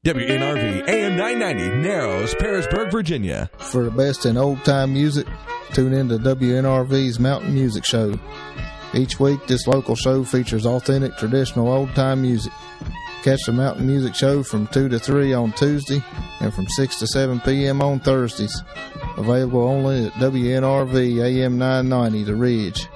WNRV AM 990, Narrows, Parisburg, Virginia. For the best in old-time music, tune in to WNRV's Mountain Music Show. Each week, this local show features authentic, traditional old-time music. Catch the Mountain Music Show from 2 to 3 on Tuesday and from 6 to 7 p.m. on Thursdays. Available only at WNRV AM 990, The Ridge.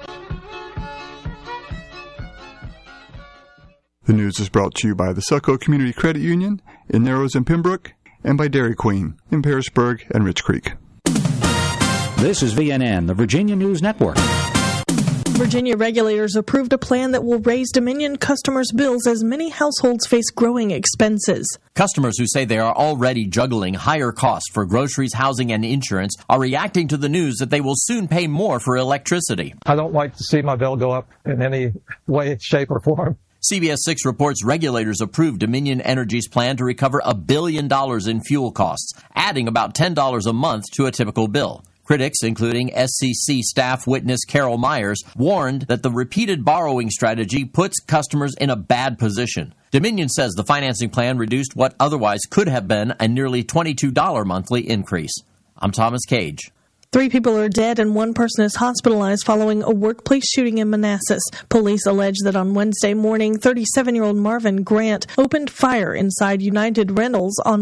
The news is brought to you by the Succo Community Credit Union in Narrows and Pembroke, and by Dairy Queen in Parisburg and Rich Creek. This is VNN, the Virginia News Network. Virginia regulators approved a plan that will raise Dominion customers' bills as many households face growing expenses. Customers who say they are already juggling higher costs for groceries, housing, and insurance are reacting to the news that they will soon pay more for electricity. I don't like to see my bill go up in any way, shape, or form. CBS 6 reports regulators approved Dominion Energy's plan to recover $1 billion in fuel costs, adding about $10 a month to a typical bill. Critics, including SCC staff witness Carol Myers, warned that the repeated borrowing strategy puts customers in a bad position. Dominion says the financing plan reduced what otherwise could have been a nearly $22 monthly increase. I'm Thomas Cage. 3 people are dead and 1 person is hospitalized following a workplace shooting in Manassas. Police allege that on Wednesday morning, 37-year-old Marvin Grant opened fire inside United Rentals on